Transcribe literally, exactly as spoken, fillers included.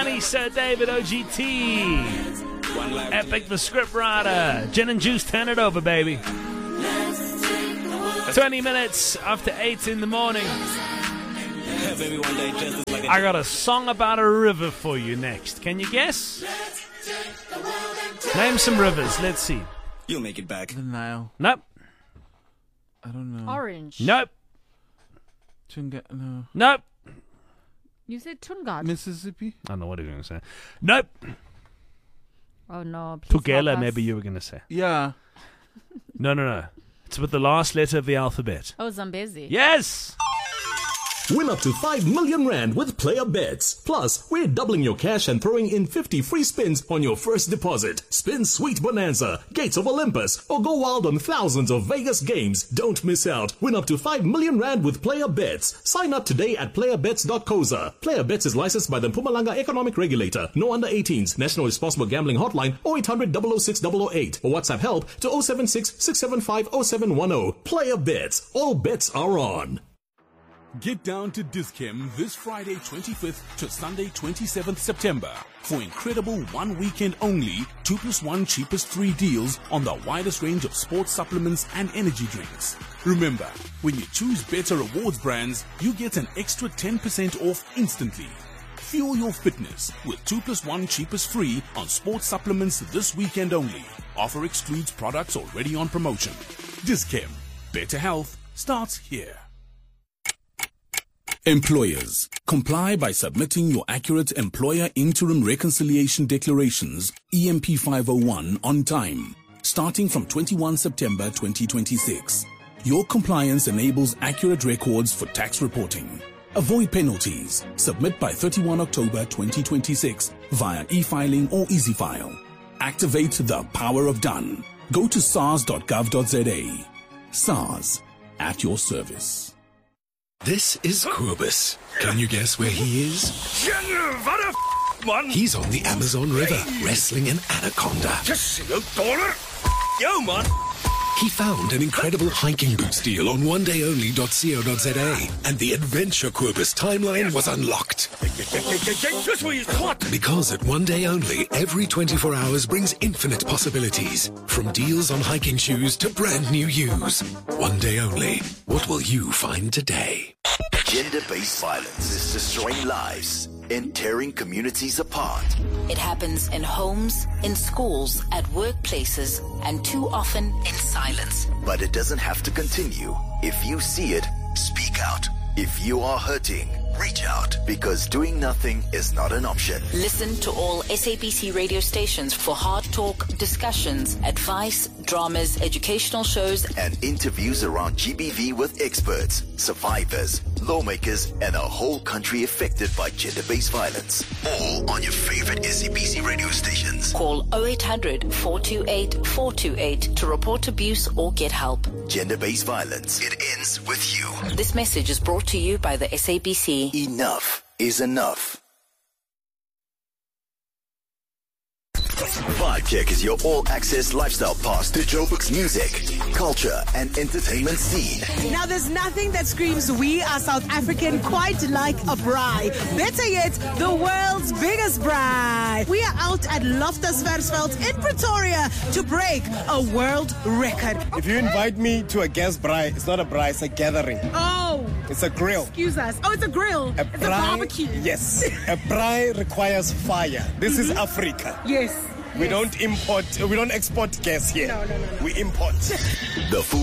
Danny, Sir David, O G T, Epic the scriptwriter, Gin and Juice, turn it over, baby. twenty minutes after eight in the morning. I got a song about a river for you next. Can you guess? Name some rivers. Let's see. You'll make it back. The Nile. Nope. I don't know. Orange. Nope. Tunga. No. Nope. You said Tungat. Mississippi. I don't know what you're going to say. Nope. Oh no. Please Tugela, help us. maybe you were going to say. Yeah. No, no, no. It's with the last letter of the alphabet. Oh, Zambezi. Yes! Win up to five million rand with Player Bets. Plus, we're doubling your cash and throwing in fifty free spins on your first deposit. Spin Sweet Bonanza, Gates of Olympus, or go wild on thousands of Vegas games. Don't miss out. Win up to five million rand with Player Bets. Sign up today at player bets dot co za. Player Bets is licensed by the Mpumalanga Economic Regulator. No under eighteens. National Responsible Gambling Hotline oh eight hundred, double oh six, double oh eight. Or WhatsApp help to oh seven six, six seven five, oh seven one oh. Player Bets. All bets are on. Get down to Dis-Chem this Friday twenty-fifth to Sunday twenty-seventh September for incredible one weekend only two plus one cheapest three deals on the widest range of sports supplements and energy drinks. Remember, when you choose Better Rewards brands, you get an extra ten percent off instantly. Fuel your fitness with two plus one cheapest free on sports supplements this weekend only. Offer excludes products already on promotion. Dis-Chem. Better health starts here. Employers, comply by submitting your accurate Employer Interim Reconciliation Declarations, E M P five oh one, on time, starting from twenty-first September twenty twenty-six. Your compliance enables accurate records for tax reporting. Avoid penalties. Submit by thirty-first October twenty twenty-six via e-filing or EasyFile. Activate the power of done. Go to sars dot gov dot za. SARS, at your service. This is Kobus. Can you guess where he is? He's on the Amazon River, wrestling an anaconda. Yo, man. He found an incredible hiking boots deal on one day only dot co dot za, and the Adventure Kobus timeline was unlocked. Because at One Day Only, every twenty-four hours brings infinite possibilities. From deals on hiking shoes to brand new use. One Day Only. What will you find today? Gender-based violence is destroying lives and tearing communities apart. It happens in homes, in schools, at workplaces, and too often in silence. But it doesn't have to continue. If you see it, speak out. If you are hurting, reach out, because doing nothing is not an option. Listen to all S A B C radio stations for hard talk, discussions, advice, dramas, educational shows, and interviews around G B V with experts, survivors, lawmakers, and a whole country affected by gender-based violence. All on your favorite S A B C radio stations. Call oh eight hundred, four two eight, four two eight to report abuse or get help. Gender-based violence. It ends with you. This message is brought to you by the S A B C. Enough is enough. Vibecheck is your all-access lifestyle pass to Joburg's music, culture, and entertainment scene. Now, there's nothing that screams we are South African quite like a braai. Better yet, the world's biggest braai. We are out at Loftus Versfeld in Pretoria to break a world record. If you invite me to a guest braai, it's not a braai, it's a gathering. Oh. It's a grill. Excuse us. Oh, it's a grill. A it's braai, a barbecue. Yes. A braai requires fire. This mm-hmm. is Africa. Yes. We yes. don't import, we don't export gas here. No, no, no, no. We import. The food